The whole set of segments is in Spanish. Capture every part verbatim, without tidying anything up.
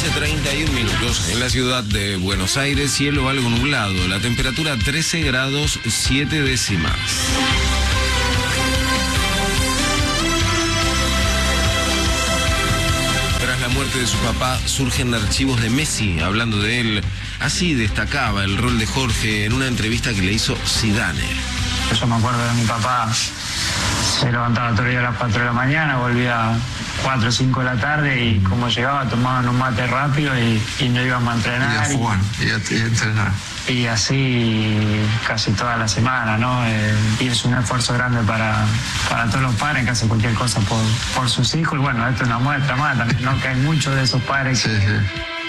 once treinta y un minutos en la ciudad de Buenos Aires, cielo algo nublado, la temperatura trece grados siete décimas. Tras la muerte de su papá surgen archivos de Messi, hablando de él. Así destacaba el rol de Jorge en una entrevista que le hizo Zidane. Yo me acuerdo de mi papá, se levantaba todo el día a las cuatro de la mañana, volvía a cuatro o cinco de la tarde y como llegaba tomaban un mate rápido y, y no íbamos a entrenar. Y a jugar, y a, y a entrenar. Y así casi toda la semana, ¿no? Eh, y es un esfuerzo grande para, para todos los padres que hacen cualquier cosa por, por sus hijos. Y bueno, esto es una muestra más también, ¿no? Que hay muchos de esos padres sí, que... Sí.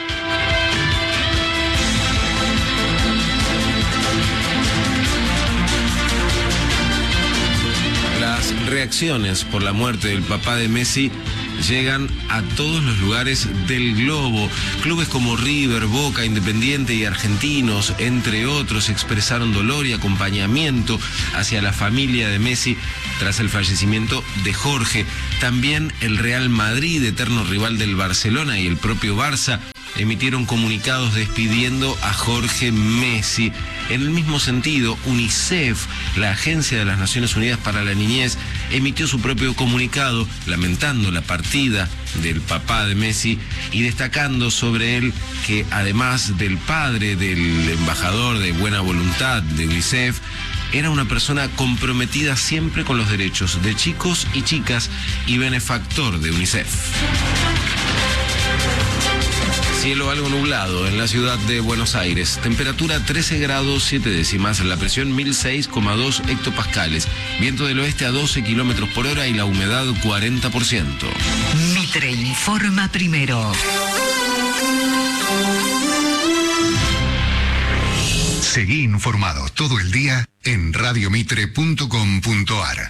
Reacciones por la muerte del papá de Messi llegan a todos los lugares del globo. Clubes como River, Boca, Independiente y Argentinos, entre otros, expresaron dolor y acompañamiento hacia la familia de Messi tras el fallecimiento de Jorge. También el Real Madrid, eterno rival del Barcelona, y el propio Barça emitieron comunicados despidiendo a Jorge Messi. En el mismo sentido, UNICEF, la Agencia de las Naciones Unidas para la Niñez, emitió su propio comunicado lamentando la partida del papá de Messi y destacando sobre él que, además del padre del embajador de buena voluntad de UNICEF, era una persona comprometida siempre con los derechos de chicos y chicas y benefactor de UNICEF. Cielo algo nublado en la ciudad de Buenos Aires. Temperatura trece grados siete décimas. La presión mil seis coma dos hectopascales. Viento del oeste a doce kilómetros por hora y la humedad cuarenta por ciento. Mitre informa primero. Seguí informado todo el día en radio mitre punto com punto ar.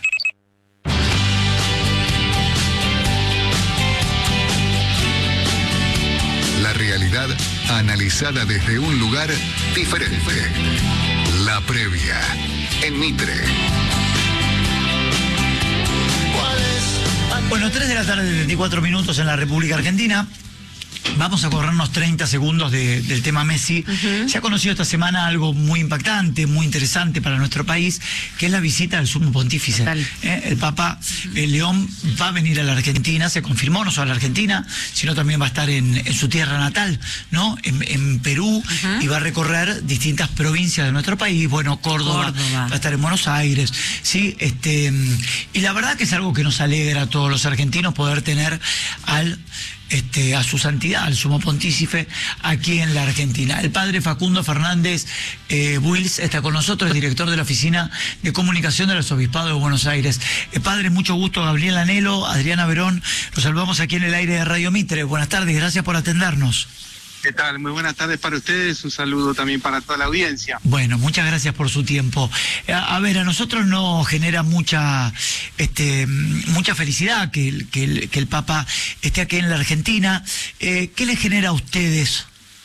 La realidad analizada desde un lugar diferente. La previa en Mitre. Bueno, tres de la tarde, veinticuatro minutos en la República Argentina. Vamos a corrernos treinta segundos de, del tema Messi. Uh-huh. Se ha conocido esta semana algo muy impactante, muy interesante para nuestro país, que es la visita del sumo pontífice. ¿Eh? El Papa el León va a venir a la Argentina, se confirmó, no solo a la Argentina, sino también va a estar en, en su tierra natal, ¿no? En, en Perú, uh-huh. Y va a recorrer distintas provincias de nuestro país. Bueno, Córdoba, Córdoba, va a estar en Buenos Aires, ¿sí? Este, y la verdad que es algo que nos alegra a todos los argentinos poder tener al... Este, a su santidad, al sumo pontífice, aquí en la Argentina. El padre Facundo Fernández eh, Buils está con nosotros, director de la Oficina de Comunicación del Arzobispado de Buenos Aires. Eh, padre, mucho gusto. Gabriel Anelo, Adriana Verón, los saludamos aquí en el aire de Radio Mitre. Buenas tardes, gracias por atendernos. ¿Qué tal? Muy buenas tardes para ustedes, un saludo también para toda la audiencia. Bueno, muchas gracias por su tiempo. A, a ver, a nosotros nos genera mucha este, mucha felicidad que el, que, el, que el Papa esté aquí en la Argentina. Eh, ¿Qué les genera a ustedes?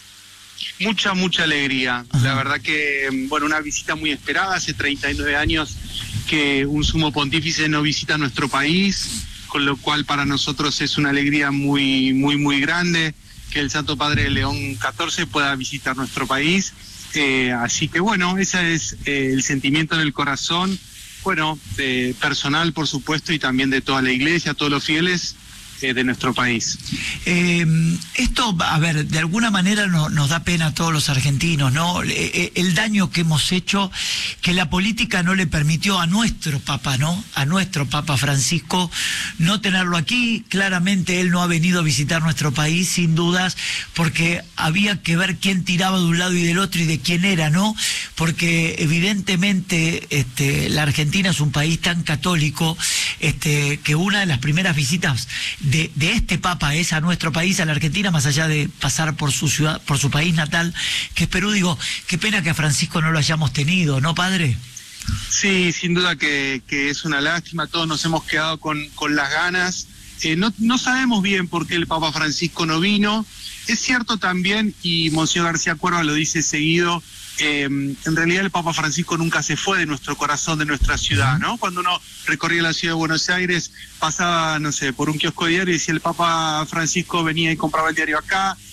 Mucha, mucha alegría. Ajá. La verdad que, bueno, una visita muy esperada, hace treinta y nueve años que un sumo pontífice no visita nuestro país, con lo cual para nosotros es una alegría muy, muy, muy grande que el Santo Padre León catorce pueda visitar nuestro país. Eh, así que bueno, ese es eh, el sentimiento en el corazón, bueno, eh, personal por supuesto, y también de toda la iglesia, todos los fieles eh, de nuestro país. Eh, esto, a ver, de alguna manera no, nos da pena a todos los argentinos, ¿no? Eh, el daño que hemos hecho, que la política no le permitió a nuestro Papa, ¿no? A nuestro Papa Francisco no tenerlo aquí. Claramente él no ha venido a visitar nuestro país, sin dudas, porque había que ver quién tiraba de un lado y del otro y de quién era, ¿no? Porque evidentemente este, la Argentina es un país tan católico este, que una de las primeras visitas de, de este Papa es a nuestro país, a la Argentina, más allá de pasar por su ciudad, por su país natal, que es Perú. Digo, qué pena que a Francisco no lo hayamos tenido, ¿no, padre? Sí, sin duda que, que es una lástima, todos nos hemos quedado con, con las ganas. Eh, no, no sabemos bien por qué el Papa Francisco no vino. Es cierto también, y Monseñor García Cuerva lo dice seguido, eh, en realidad el Papa Francisco nunca se fue de nuestro corazón, de nuestra ciudad, ¿no? Cuando uno recorría la ciudad de Buenos Aires, pasaba, no sé, por un kiosco diario y decía el Papa Francisco venía y compraba el diario acá,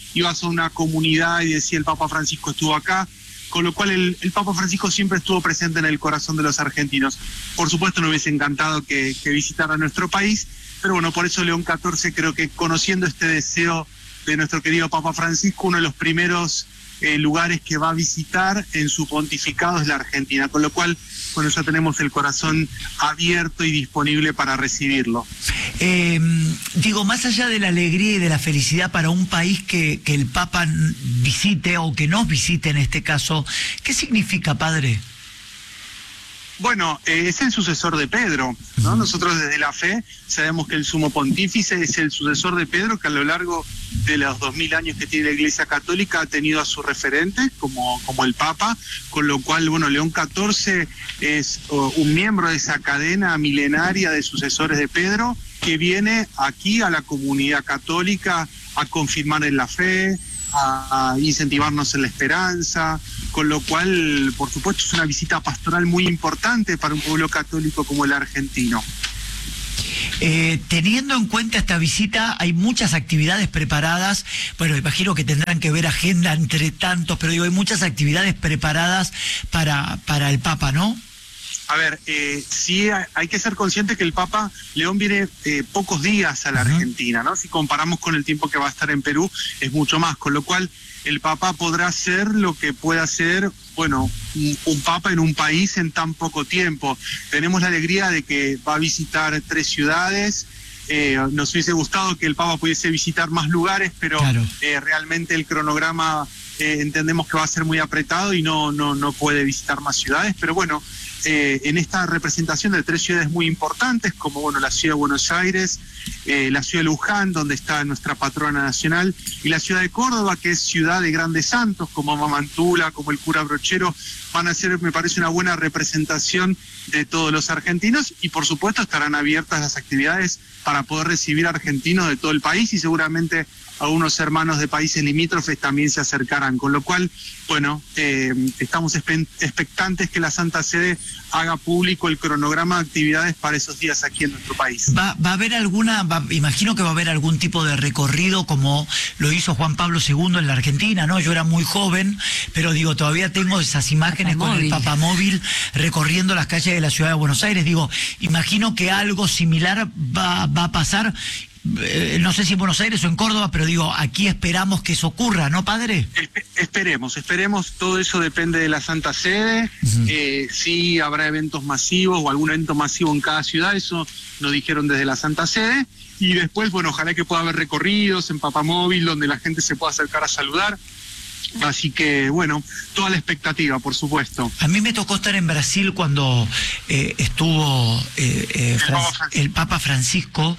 ibas a una comunidad y decía el Papa Francisco estuvo acá, con lo cual el, el Papa Francisco siempre estuvo presente en el corazón de los argentinos. Por supuesto nos hubiese encantado que, que visitara nuestro país, pero bueno, por eso León catorce creo que conociendo este deseo de nuestro querido Papa Francisco, uno de los primeros eh, lugares que va a visitar en su pontificado es la Argentina, con lo cual, bueno, ya tenemos el corazón abierto y disponible para recibirlo. Eh, digo, más allá de la alegría y de la felicidad para un país que, que el Papa visite o que nos visite en este caso, ¿qué significa, padre? Bueno, eh, es el sucesor de Pedro, ¿no? Uh-huh. Nosotros desde la fe sabemos que el sumo pontífice es el sucesor de Pedro, que a lo largo de los dos mil años que tiene la Iglesia Católica ha tenido a su referente como, como el Papa, con lo cual, bueno, León catorce es uh, un miembro de esa cadena milenaria de sucesores de Pedro, que viene aquí a la comunidad católica a confirmar en la fe, a, a incentivarnos en la esperanza, con lo cual, por supuesto, es una visita pastoral muy importante para un pueblo católico como el argentino. Eh, teniendo en cuenta esta visita, hay muchas actividades preparadas, bueno, imagino que tendrán que ver agenda entre tantos, pero digo, hay muchas actividades preparadas para, para el Papa, ¿no? A ver, eh, sí hay que ser consciente que el Papa León viene eh, pocos días a la uh-huh. Argentina, ¿no? Si comparamos con el tiempo que va a estar en Perú, es mucho más, con lo cual el Papa podrá hacer lo que pueda hacer, bueno, un, un Papa en un país en tan poco tiempo. Tenemos la alegría de que va a visitar tres ciudades. Eh, nos hubiese gustado que el Papa pudiese visitar más lugares, pero claro. eh, realmente el cronograma eh, entendemos que va a ser muy apretado y no, no, no puede visitar más ciudades, pero bueno, eh, en esta representación de tres ciudades muy importantes, como bueno la ciudad de Buenos Aires, eh, la ciudad de Luján, donde está nuestra patrona nacional, y la ciudad de Córdoba, que es ciudad de grandes santos, como Mamantula, como el cura Brochero, van a ser, me parece, una buena representación de todos los argentinos, y por supuesto estarán abiertas las actividades para poder recibir argentinos de todo el país, y seguramente algunos hermanos de países limítrofes también se acercarán, con lo cual, bueno, eh, estamos expectantes que la Santa Sede haga público el cronograma de actividades para esos días aquí en nuestro país. ¿Va, va a haber alguna, va, imagino que va a haber algún tipo de recorrido como lo hizo Juan Pablo segundo en la Argentina, ¿no? Yo era muy joven, pero digo, todavía tengo esas imágenes con el papamóvil recorriendo las calles de la ciudad de Buenos Aires. Digo, imagino que algo similar va, va a pasar. Eh, no sé si en Buenos Aires o en Córdoba, pero digo, aquí esperamos que eso ocurra, ¿no, padre? Espe- esperemos, esperemos, todo eso depende de la Santa Sede. Uh-huh. Eh, sí habrá eventos masivos o algún evento masivo en cada ciudad, eso nos dijeron desde la Santa Sede, y después, bueno, ojalá que pueda haber recorridos en papamóvil donde la gente se pueda acercar a saludar. Así que, bueno, toda la expectativa, por supuesto. A mí me tocó estar en Brasil cuando eh, estuvo eh, eh, el, Fran- Papa el Papa Francisco,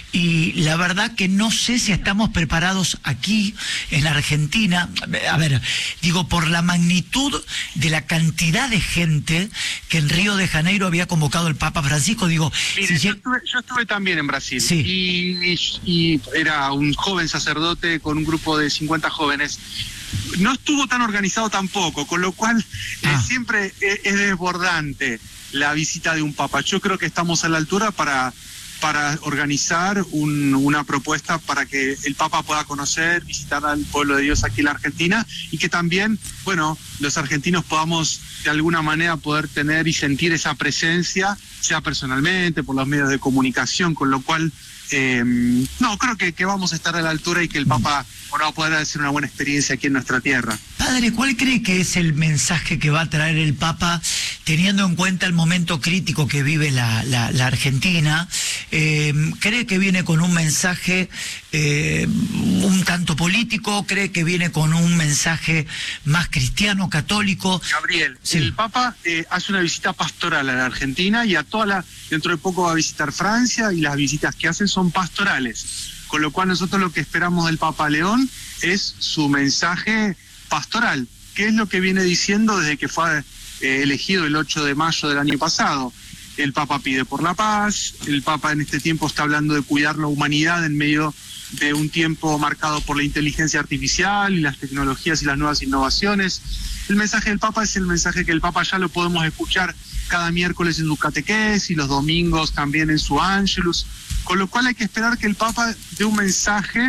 y la verdad que no sé si estamos preparados aquí en Argentina. A ver, digo, por la magnitud de la cantidad de gente que en Río de Janeiro había convocado el Papa Francisco, digo... Mire, si yo, estuve, yo estuve también en Brasil, sí. y, y, y era un joven sacerdote con un grupo de cincuenta jóvenes. No estuvo tan organizado tampoco, con lo cual ah. eh, siempre es, es desbordante la visita de un papa. Yo creo que estamos a la altura para, para organizar un, una propuesta para que el papa pueda conocer, visitar al pueblo de Dios aquí en la Argentina, y que también, bueno, los argentinos podamos de alguna manera poder tener y sentir esa presencia, sea personalmente, por los medios de comunicación, con lo cual... Eh, no, creo que, que vamos a estar a la altura y que el Papa bueno, va a poder hacer una buena experiencia aquí en nuestra tierra. Padre, ¿cuál cree que es el mensaje que va a traer el Papa, teniendo en cuenta el momento crítico que vive la, la, la Argentina? Eh, ¿Cree que viene con un mensaje eh, un tanto político? ¿Cree que viene con un mensaje más cristiano, católico? Gabriel, sí. El Papa eh, hace una visita pastoral a la Argentina, y a toda la, dentro de poco va a visitar Francia, y las visitas que hacen son pastorales, con lo cual nosotros lo que esperamos del Papa León es su mensaje pastoral, que es lo que viene diciendo desde que fue eh, elegido el ocho de mayo del año pasado. El Papa pide por la paz, el Papa en este tiempo está hablando de cuidar la humanidad en medio de un tiempo marcado por la inteligencia artificial y las tecnologías y las nuevas innovaciones. El mensaje del Papa es el mensaje que el Papa ya lo podemos escuchar cada miércoles en su catequesis y los domingos también en su Ángelus, con lo cual hay que esperar que el Papa dé un mensaje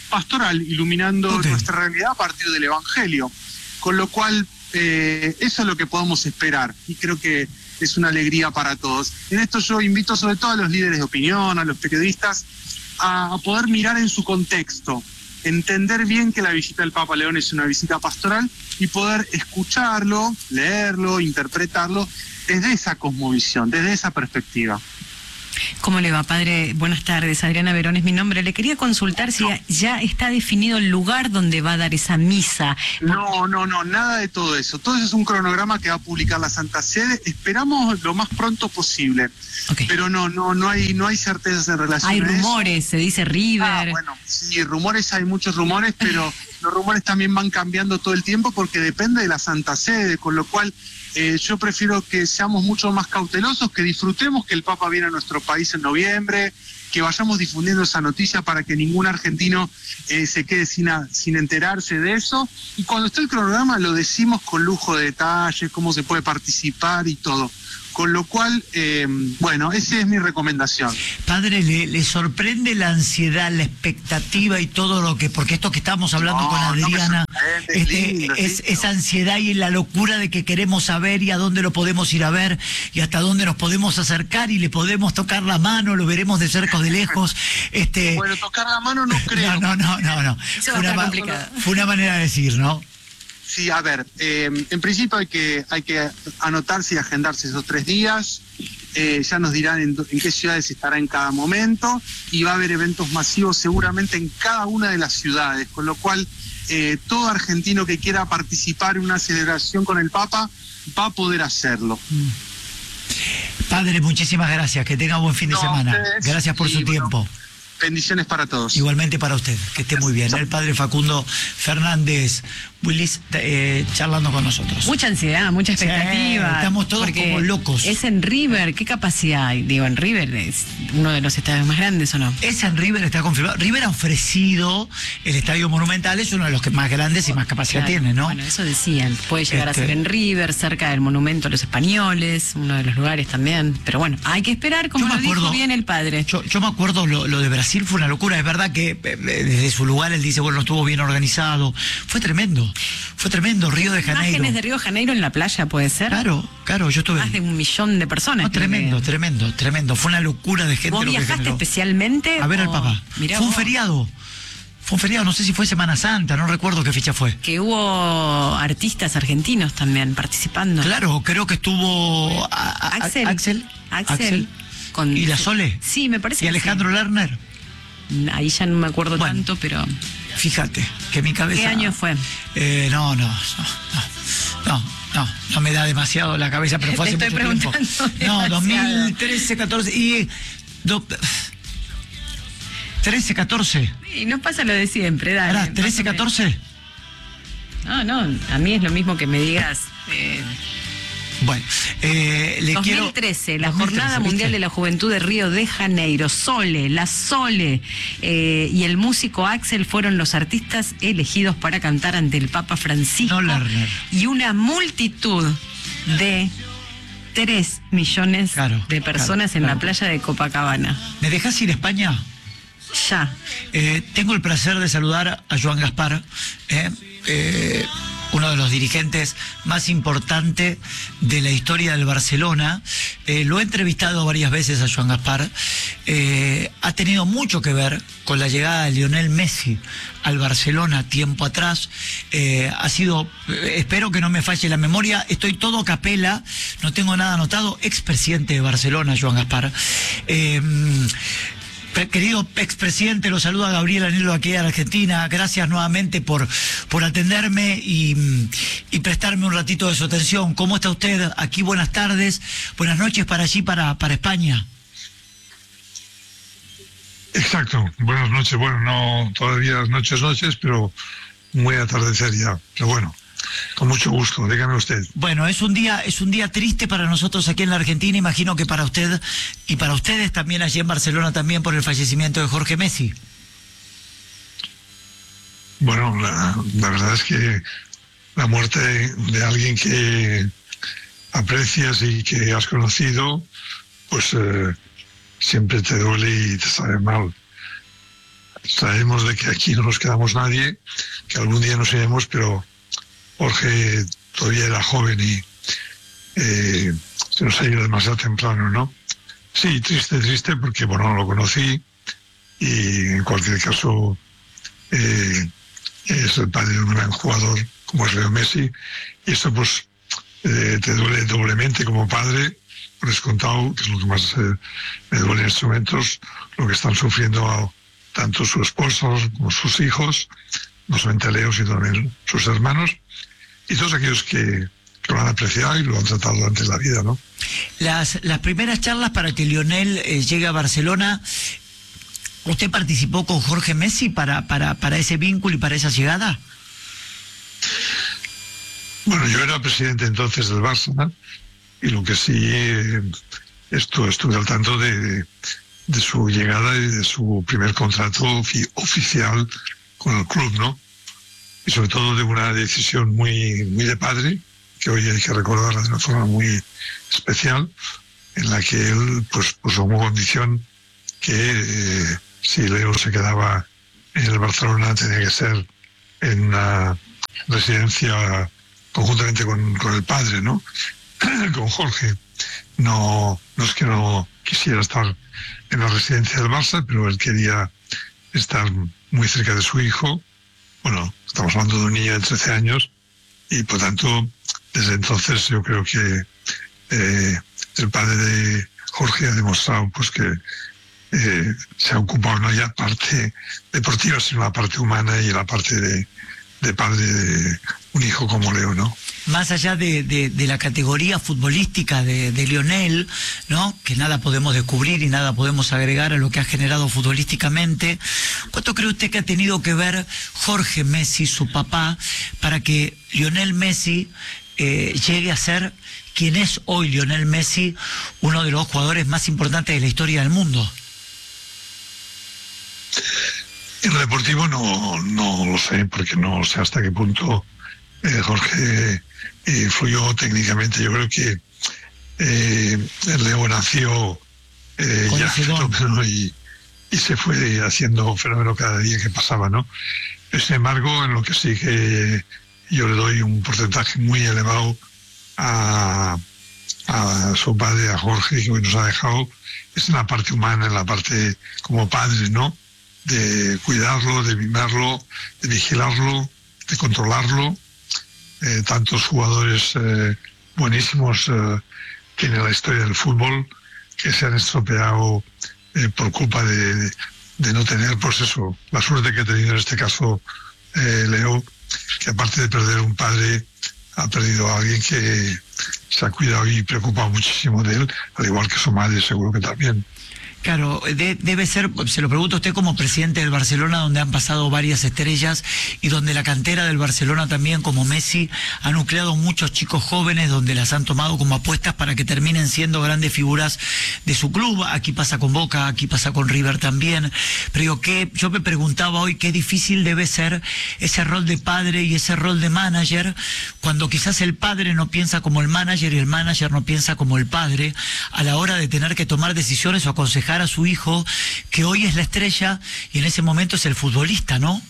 pastoral, iluminando Okay. nuestra realidad a partir del Evangelio. Con lo cual, eh, eso es lo que podemos esperar y creo que es una alegría para todos. En esto yo invito sobre todo a los líderes de opinión, a los periodistas, a, a poder mirar en su contexto, entender bien que la visita del Papa León es una visita pastoral y poder escucharlo, leerlo, interpretarlo desde esa cosmovisión, desde esa perspectiva. ¿Cómo le va, padre? Buenas tardes, Adriana Verón es mi nombre. Le quería consultar si ya está definido el lugar donde va a dar esa misa. No, no, no, nada de todo eso. Todo eso es un cronograma que va a publicar la Santa Sede. Esperamos lo más pronto posible. Okay. Pero no, no, no hay, no hay certezas en relación Hay a eso. rumores, se dice River. Ah, bueno, sí, rumores, hay muchos rumores, pero los rumores también van cambiando todo el tiempo porque depende de la Santa Sede, con lo cual eh, yo prefiero que seamos mucho más cautelosos, que disfrutemos que el Papa viene a nuestro país en noviembre, que vayamos difundiendo esa noticia para que ningún argentino eh, se quede sin, a, sin enterarse de eso. Y cuando esté el cronograma lo decimos con lujo de detalles, cómo se puede participar y todo. Con lo cual, eh, bueno, esa es mi recomendación. Padre, ¿le, ¿le sorprende la ansiedad, la expectativa y todo lo que, porque esto que estábamos hablando No, con no me Adriana, sorprende, es este, lindo, es es, lindo. esa ansiedad y la locura de que queremos saber y a dónde lo podemos ir a ver y hasta dónde nos podemos acercar y le podemos tocar la mano, lo veremos de cerca o de lejos. Este, Bueno, tocar la mano no creo. no, no, no, no, no. Eso va Fue a una, estar ma- complicado. fue una manera de decir, ¿no? Sí, a ver, eh, en principio hay que hay que anotarse y agendarse esos tres días. Eh, ya nos dirán en, en qué ciudades estará en cada momento y va a haber eventos masivos seguramente en cada una de las ciudades, con lo cual eh, todo argentino que quiera participar en una celebración con el Papa va a poder hacerlo. Padre, muchísimas gracias, que tenga buen fin de No, semana. ustedes, Gracias por y su bueno, tiempo. Bendiciones para todos. Igualmente para usted, que esté muy bien. El padre Facundo Fernández Willis eh, charlando con nosotros. Mucha ansiedad, mucha Sí, expectativa. estamos todos porque como locos. Es en River, ¿qué capacidad hay? Digo, en River es uno de los estadios más grandes, ¿o no? Ese en River está confirmado. River ha ofrecido el Estadio Monumental, es uno de los que más grandes y más capacidad Claro. tiene, ¿no? Bueno, eso decían. Puede llegar Este- a ser en River, cerca del Monumento a los Españoles, uno de los lugares también. Pero bueno, hay que esperar, como Yo lo me dijo acuerdo- bien el padre. Yo, yo me acuerdo lo, lo de Brasil fue una locura. Es verdad que eh, desde su lugar él dice, bueno, no estuvo bien organizado. Fue tremendo. Fue tremendo. Río de Janeiro. Imágenes de Río de Janeiro en la playa, ¿puede ser? Claro, claro, yo estuve. Más de un millón de personas. No, creo tremendo, que- tremendo, tremendo. Fue una locura de gente ¿Vos lo que viajaste generó. especialmente? A ver al o- Papa. Mirá Fue un vos, feriado. Fue un feriado, no sé si fue Semana Santa, no recuerdo qué fecha fue. Que hubo artistas argentinos también participando. Claro, creo que estuvo a- a- Axel. Axel. Axel. Con ¿Y la su- Sole? Sí, me parece ¿Y que Alejandro Lerner? sí. Ahí ya no me acuerdo Bueno. tanto, pero... Fíjate, que mi cabeza... ¿Qué año fue? Eh, no, no, no, no, no, no, no me da demasiado la cabeza, pero fue Te hace estoy mucho tiempo. preguntando No, dos demasiado. mil trece, catorce y... Do, trece, catorce. Y no pasa lo de siempre, dale. Ahora, más trece, o menos. catorce. No, no, a mí es lo mismo que me digas... Eh, Bueno, eh, le dos mil quiero... trece, la dos mil Jornada trece, Mundial ¿viste? de la Juventud de Río de Janeiro. Sole, la Sole eh, y el músico Axel fueron los artistas elegidos para cantar ante el Papa Francisco. No, Lerner. Y una multitud de tres millones Claro, de personas claro, en la claro. playa de Copacabana. ¿Me dejas ir a España? Ya. Eh, tengo el placer de saludar a Joan Gaspar, eh, eh, uno de los dirigentes más importantes de la historia del Barcelona. Eh, lo he entrevistado varias veces a Joan Gaspar. Eh, ha tenido mucho que ver con la llegada de Lionel Messi al Barcelona tiempo atrás. Eh, ha sido, eh, espero que no me falle la memoria, estoy todo a capela, no tengo nada anotado, expresidente de Barcelona, Joan Gaspar. Eh, Pre- Querido expresidente, lo saluda Gabriel Anelo aquí en Argentina. Gracias nuevamente por, por atenderme y, y prestarme un ratito de su atención. ¿Cómo está usted? Aquí buenas tardes, buenas noches para allí, para, para España. Exacto, buenas noches. Bueno, no todavía noches, noches, pero muy atardecer ya. Pero bueno, con mucho gusto, dígame usted. Bueno, es un día, es un día triste para nosotros aquí en la Argentina, imagino que para usted y para ustedes también allí en Barcelona también por el fallecimiento de Jorge Messi. Bueno, la, la verdad es que la muerte de alguien que aprecias y que has conocido, pues eh, siempre te duele y te sabe mal. sabemos de que aquí no nos quedamos nadie, que algún día nos iremos, pero Jorge todavía era joven y eh, se nos ha ido demasiado temprano, ¿no? Sí, triste, triste, porque, bueno, no lo conocí y en cualquier caso eh, es el padre de un gran jugador como es Leo Messi, y esto pues eh, te duele doblemente como padre, por descontado, que es lo que más eh, me duele en estos momentos, lo que están sufriendo a, tanto sus esposos como sus hijos, no solamente Leo, sino también sus hermanos, y todos aquellos que, que lo han apreciado y lo han tratado durante la vida, ¿no? Las, las primeras charlas para que Lionel eh, llegue a Barcelona, ¿usted participó con Jorge Messi para, para, para ese vínculo y para esa llegada? Bueno, yo era presidente entonces del Barça, ¿no? Y lo que sí, eh, esto, estuve al tanto de, de su llegada y de su primer contrato ofi- oficial con el club, ¿no? Y sobre todo de una decisión muy, muy de padre, que hoy hay que recordarla de una forma muy especial, en la que él pues puso como condición que eh, si Leo se quedaba en el Barcelona tenía que ser en una residencia conjuntamente con, con el padre, ¿no? Con Jorge. No, no es que no quisiera estar en la residencia del Barça, pero él quería estar muy cerca de su hijo. Bueno, estamos hablando de un niño de trece años y por tanto desde entonces yo creo que eh, el padre de Jorge ha demostrado pues que eh, se ha ocupado no ya parte deportiva sino la parte humana y la parte de, de padre de un hijo como Leo, ¿no? Más allá de, de, de la categoría futbolística de, de Lionel, ¿no? Que nada podemos descubrir y nada podemos agregar a lo que ha generado futbolísticamente, ¿cuánto cree usted que ha tenido que ver Jorge Messi, su papá, para que Lionel Messi eh, llegue a ser quien es hoy Lionel Messi, uno de los jugadores más importantes de la historia del mundo? En lo deportivo no, no lo sé, porque no sé hasta qué punto eh, Jorge eh, fluyó técnicamente. Yo creo que eh, Leo nació eh, ya fenómeno y, y se fue haciendo fenómeno cada día que pasaba, ¿no? Sin embargo, en lo que sí que yo le doy un porcentaje muy elevado a, a su padre, a Jorge, que hoy nos ha dejado, es en la parte humana, en la parte como padre, ¿no? De cuidarlo, de mimarlo, de vigilarlo, de controlarlo. Eh, tantos jugadores eh, buenísimos eh, tiene la historia del fútbol que se han estropeado eh, por culpa de, de, de no tener, pues eso, la suerte que ha tenido en este caso eh, Leo, que aparte de perder un padre, ha perdido a alguien que se ha cuidado y preocupado muchísimo de él, al igual que su madre, seguro que también. Claro, de, debe ser, se lo pregunto a usted como presidente del Barcelona, donde han pasado varias estrellas y donde la cantera del Barcelona también, como Messi, ha nucleado muchos chicos jóvenes, donde las han tomado como apuestas para que terminen siendo grandes figuras de su club. Aquí pasa con Boca, aquí pasa con River también. Pero yo, que, yo me preguntaba hoy qué difícil debe ser ese rol de padre y ese rol de manager, cuando quizás el padre no piensa como el manager y el manager no piensa como el padre, a la hora de tener que tomar decisiones o aconsejar a su hijo, que hoy es la estrella y en ese momento es el futbolista, ¿no?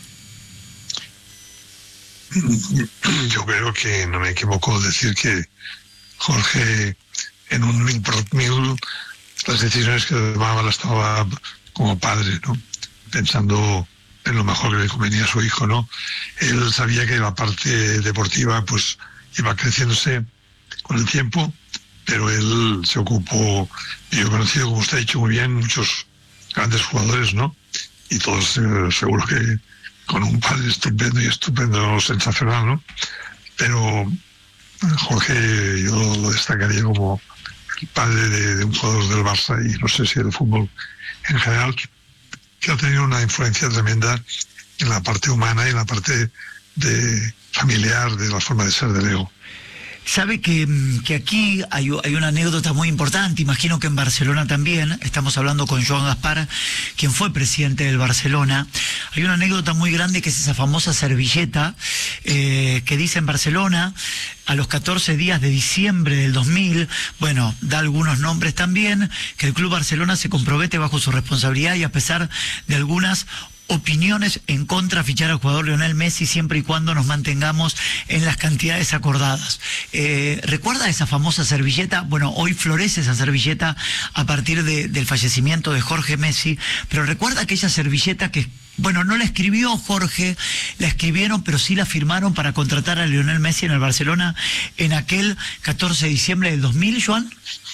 Yo creo que no me equivoco al decir que Jorge, en un mil por mil, las decisiones que tomaba las tomaba como padre, ¿no? Pensando en lo mejor que le convenía a su hijo, ¿no? Él sabía que la parte deportiva pues iba creciéndose con el tiempo, pero él se ocupó, y yo he conocido, como usted ha dicho muy bien, muchos grandes jugadores, ¿no? Y todos eh, seguro que con un padre estupendo y estupendo, sensacional, ¿no? Pero Jorge yo lo destacaría como el padre de, de un jugador del Barça y no sé si del fútbol en general, que, que ha tenido una influencia tremenda en la parte humana y en la parte de familiar, de la forma de ser de Leo. Sabe que, que aquí hay, hay una anécdota muy importante, imagino que en Barcelona también, estamos hablando con Joan Gaspar, quien fue presidente del Barcelona. Hay una anécdota muy grande que es esa famosa servilleta eh, que dice en Barcelona, a los catorce días de diciembre del dos mil, bueno, da algunos nombres también, que el Club Barcelona se compromete bajo su responsabilidad y a pesar de algunas opiniones en contra a fichar al jugador Lionel Messi siempre y cuando nos mantengamos en las cantidades acordadas. Eh, ¿Recuerda esa famosa servilleta? Bueno, hoy florece esa servilleta a partir de, del fallecimiento de Jorge Messi, pero ¿recuerda aquella servilleta que, bueno, no la escribió Jorge, la escribieron, pero sí la firmaron para contratar a Lionel Messi en el Barcelona en aquel catorce de diciembre del dos mil, Joan?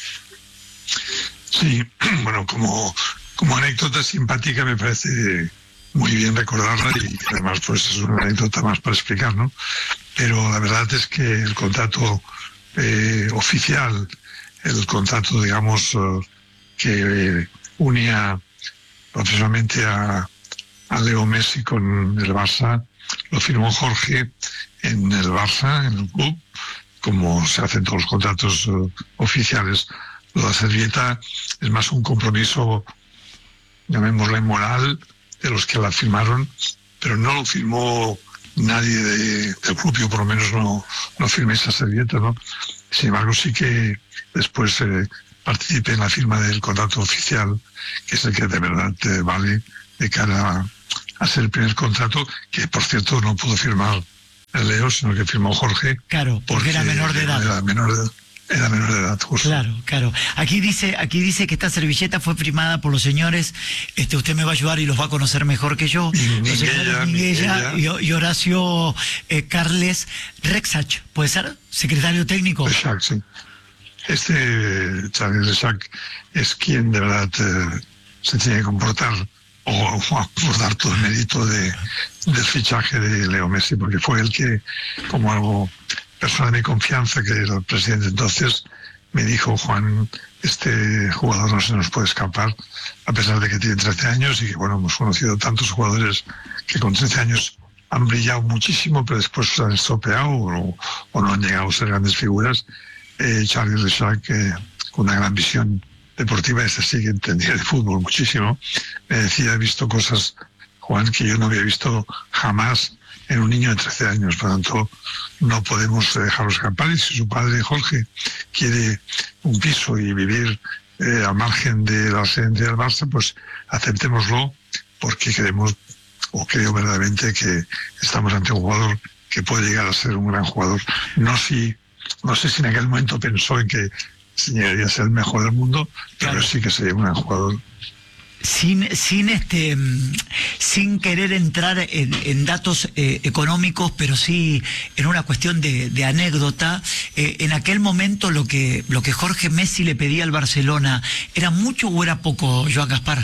Sí, bueno, como, como anécdota simpática me parece muy bien recordarla, y además pues es una anécdota más para explicar, ¿no? Pero la verdad es que el contrato eh, oficial, el contrato, digamos, uh, que eh, unía profesionalmente a, a Leo Messi con el Barça, lo firmó Jorge en el Barça, en el club, como se hacen todos los contratos uh, oficiales. Lo de la servilleta es más un compromiso, llamémosle moral, de los que la firmaron, pero no lo firmó nadie de, del club. Yo por lo menos no, no firmé esa servilleta, ¿no? Sin embargo, sí que después eh, participé en la firma del contrato oficial, que es el que de verdad eh, vale de cara a, a ser el primer contrato, que por cierto no pudo firmar el Leo, sino que firmó Jorge. Claro, porque, porque era menor de edad. Era menor de edad. Era menor de edad, justo. Claro, claro. Aquí dice, aquí dice que esta servilleta fue firmada por los señores, este, usted me va a ayudar y los va a conocer mejor que yo, los señores Minguella y, y Horacio eh, Carles Rexach, ¿puede ser? Secretario técnico. Rexach, sí. Este Charles Rexach es quien de verdad eh, se tiene que comportar o, o por dar todo el mérito de, del fichaje de Leo Messi, porque fue el que, como algo persona de mi confianza, que era el presidente entonces, me dijo: Juan, este jugador no se nos puede escapar, a pesar de que tiene trece años, y que bueno, hemos conocido tantos jugadores que con trece años han brillado muchísimo, pero después se han estropeado o, o no han llegado a ser grandes figuras. Eh, Charles Rexach, eh, con una gran visión deportiva, ese sí que entendía de fútbol muchísimo, me decía: he visto cosas, Juan, que yo no había visto jamás en un niño de trece años, por lo tanto no podemos dejarlo escapar. Y si su padre Jorge quiere un piso y vivir eh, al margen de la residencia del Barça, pues aceptémoslo, porque queremos, o creo verdaderamente que estamos ante un jugador que puede llegar a ser un gran jugador. No, si, no sé si en aquel momento pensó en que llegaría a ser el mejor del mundo, pero claro, sí que sería un gran jugador. Sin, sin este, sin querer entrar en, en datos eh, económicos, pero sí en una cuestión de, de anécdota, eh, en aquel momento lo que, lo que Jorge Messi le pedía al Barcelona, ¿era mucho o era poco, Joan Gaspar?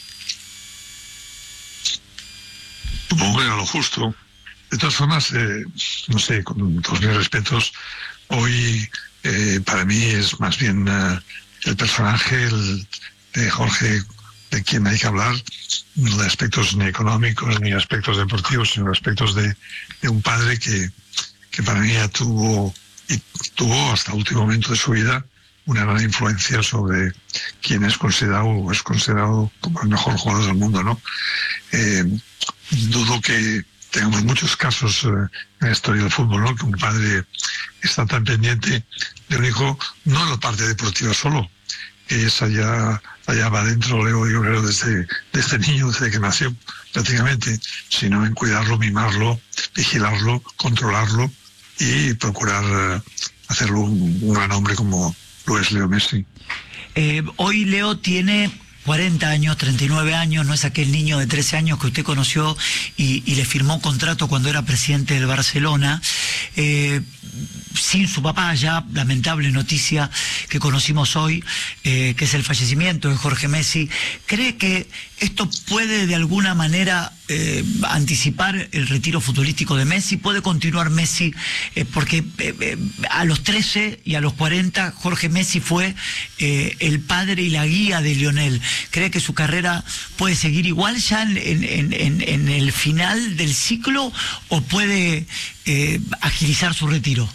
Supongo que era lo justo. De todas formas, eh, no sé, con todos mis respetos, hoy eh, para mí es más bien eh, el personaje el, de Jorge de quien hay que hablar, no de aspectos ni económicos ni aspectos deportivos, sino de aspectos de, de un padre que, que para mí ya tuvo, y tuvo hasta el último momento de su vida, una gran influencia sobre quién es considerado o es considerado como el mejor jugador del mundo, ¿no? Eh, dudo que tengamos muchos casos eh, en la historia del fútbol, ¿no? Que un padre está tan pendiente de un hijo, no en la parte deportiva solo, que es allá, allá va adentro, Leo, yo creo, desde, desde niño, desde que nació prácticamente, sino en cuidarlo, mimarlo, vigilarlo, controlarlo y procurar eh, hacerlo un, un gran hombre como lo es Leo Messi. Eh, hoy Leo tiene cuarenta años, treinta y nueve años, no es aquel niño de trece años que usted conoció y, y le firmó contrato cuando era presidente del Barcelona. Eh, sin su papá, ya lamentable noticia que conocimos hoy, eh, que es el fallecimiento de Jorge Messi. ¿Cree que esto puede de alguna manera eh, anticipar el retiro futbolístico de Messi? ¿Puede continuar Messi? Eh, porque eh, eh, a los trece y a los cuarenta Jorge Messi fue eh, el padre y la guía de Lionel. ¿Cree que su carrera puede seguir igual ya en, en, en, en el final del ciclo o puede eh, agilizar su retiro?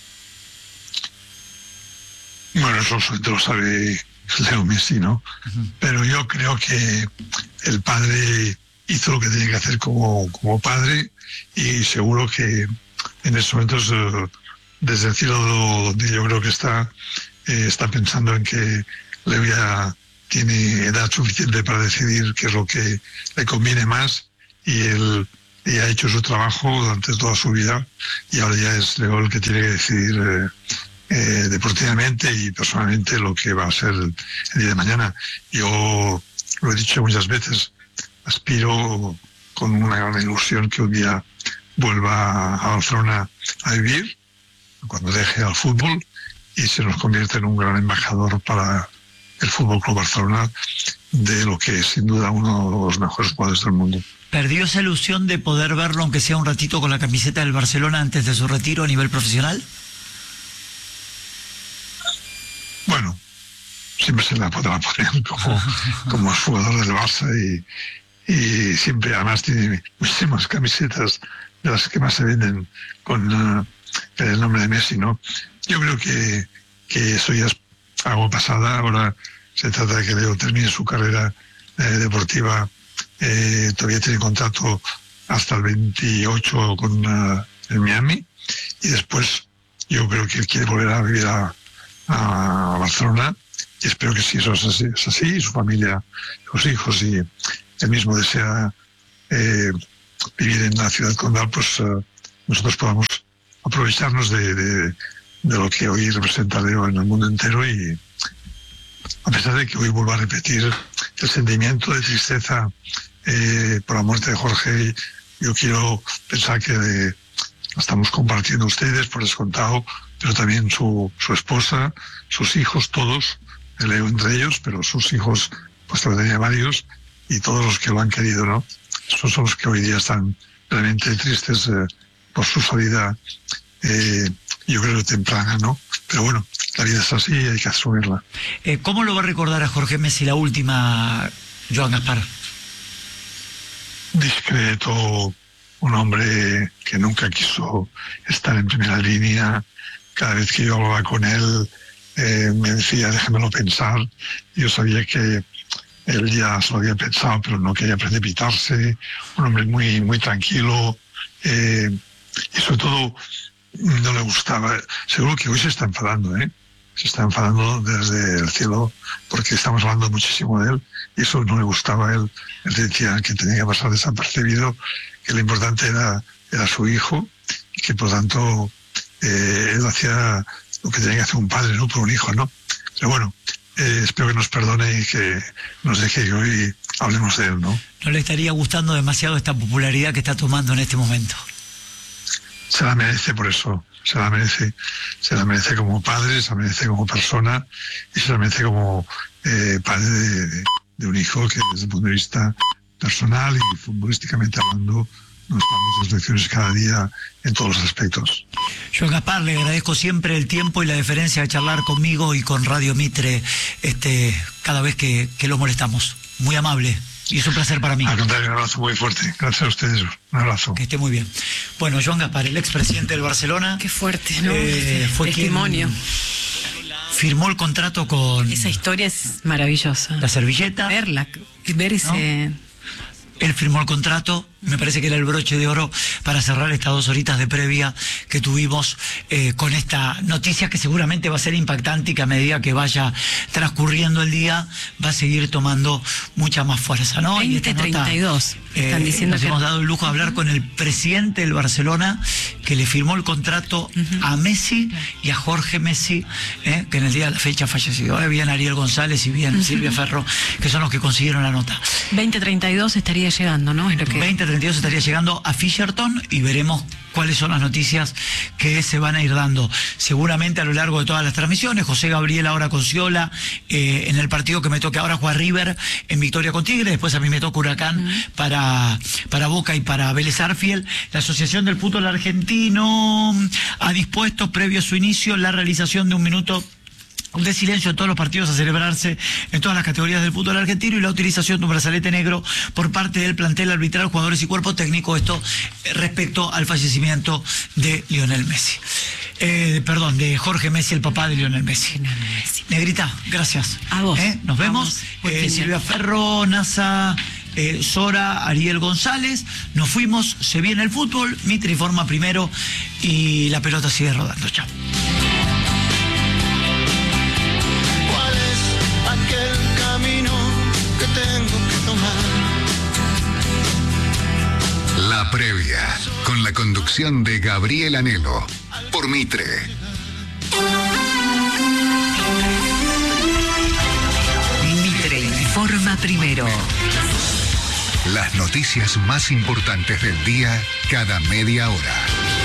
Bueno, eso lo sabe Leo Messi, ¿no? Uh-huh. Pero yo creo que el padre hizo lo que tenía que hacer como, como padre, y seguro que en estos momentos, eh, desde el cielo donde yo creo que está, eh, está pensando en que Leo ya tiene edad suficiente para decidir qué es lo que le conviene más, y él y ha hecho su trabajo durante toda su vida y ahora ya es Leo el que tiene que decidir eh, eh, deportivamente y personalmente lo que va a ser el, el día de mañana. Yo lo he dicho muchas veces, aspiro con una gran ilusión que un día vuelva a Barcelona a vivir, cuando deje al fútbol y se nos convierte en un gran embajador para el Fútbol Club Barcelona, de lo que es sin duda uno de los mejores jugadores del mundo. ¿Perdió esa ilusión de poder verlo, aunque sea un ratito, con la camiseta del Barcelona antes de su retiro a nivel profesional? Bueno, siempre se la podrá poner como, como jugador del Barça y, y siempre además tiene muchísimas camisetas de las que más se venden con uh, el nombre de Messi, ¿no? Yo creo que, que eso ya es algo pasada. Ahora se trata de que Leo termine su carrera eh, deportiva. Eh, todavía tiene contrato hasta el veintiocho con uh, el Miami y después yo creo que él quiere volver a vivir a, a Barcelona y espero que si eso es así, es así y su familia, sus hijos y él mismo desea eh, vivir en la ciudad condal, pues uh, nosotros podamos aprovecharnos de, de, de lo que hoy representa Leo en el mundo entero y a pesar de que hoy vuelvo a repetir el sentimiento de tristeza eh, por la muerte de Jorge, yo quiero pensar que de, estamos compartiendo ustedes por descontado, pero también su, su esposa, sus hijos, todos, Leo entre ellos, pero sus hijos, pues también tenía varios, y todos los que lo han querido, ¿no? Esos son los que hoy día están realmente tristes eh, por su salida, eh, yo creo temprana, ¿no? Pero bueno, la vida es así y hay que asumirla. Eh, ¿Cómo lo va a recordar a Jorge Messi la última, Joan Gaspar? Discreto, un hombre que nunca quiso estar en primera línea. Cada vez que yo hablaba con él eh, me decía, déjamelo pensar. Yo sabía que él ya se lo había pensado, pero no quería precipitarse. Un hombre muy, muy tranquilo eh, y sobre todo no le gustaba. Seguro que hoy se está enfadando, ¿eh? Se está enfadando desde el cielo porque estamos hablando muchísimo de él y eso no le gustaba a él. Él decía que tenía que pasar desapercibido, que lo importante era, era su hijo y que por tanto eh, él hacía lo que tenía que hacer un padre, ¿no? Por un hijo, ¿no? Pero bueno, eh, espero que nos perdone y que nos deje que hoy hablemos de él, ¿no? ¿No le estaría gustando demasiado esta popularidad que está tomando en este momento? Se la merece por eso, se la merece, se la merece como padre, se la merece como persona y se la merece como eh, padre de, de un hijo que desde el punto de vista personal y futbolísticamente hablando nos da muchas lecciones cada día en todos los aspectos. Joan Gaspar, le agradezco siempre el tiempo y la deferencia de charlar conmigo y con Radio Mitre este, cada vez que, que lo molestamos. Muy amable. Y es un placer para mí. Al contrario, un abrazo muy fuerte. Gracias a ustedes. Un abrazo. Que esté muy bien. Bueno, Joan Gaspar, el expresidente del Barcelona. Qué fuerte, ¿no? Eh, fue testimonio. Quien firmó el contrato con... Esa historia es maravillosa. La servilleta. Verla, ver ese... ¿No? Él firmó el contrato, me parece que era el broche de oro para cerrar estas dos horitas de previa que tuvimos eh, con esta noticia que seguramente va a ser impactante y que a medida que vaya transcurriendo el día va a seguir tomando mucha más fuerza, ¿no? veinte treinta y dos, eh, están diciendo nos que... hemos dado el lujo de hablar con el presidente del Barcelona que le firmó el contrato uh-huh. a Messi y a Jorge Messi, eh, que en el día de la fecha falleció. Eh, bien Ariel González y bien uh-huh. Silvia Ferro, que son los que consiguieron la nota. veinte treinta y dos estaría llegando, ¿no? Es lo que... veinte treinta y dos estaría llegando a Fisherton y veremos cuáles son las noticias que se van a ir dando seguramente a lo largo de todas las transmisiones. José Gabriel ahora con Sciolá, eh, en el partido que me toque ahora jugar River en victoria con Tigre, después a mí me toca Huracán uh-huh. para, para Boca y para Vélez Arfield. La Asociación del Fútbol Argentino ha dispuesto previo a su inicio la realización de un minuto de silencio en todos los partidos a celebrarse en todas las categorías del fútbol argentino y la utilización de un brazalete negro por parte del plantel arbitral, jugadores y cuerpo técnico, esto respecto al fallecimiento de Lionel Messi. Eh, perdón, de Jorge Messi, el papá de Lionel Messi. Messi. Negrita, gracias. A vos. ¿Eh? Nos vemos. Eh, Silvia Ferro, NASA, eh, Sora, Ariel González. Nos fuimos, se viene el fútbol, Mitre informa primero y la pelota sigue rodando. Chao. Aquel camino que tengo que tomar Previa, con la conducción de Gabriel Anelo, por Mitre. Mitre informa primero. Las noticias más importantes del día cada media hora.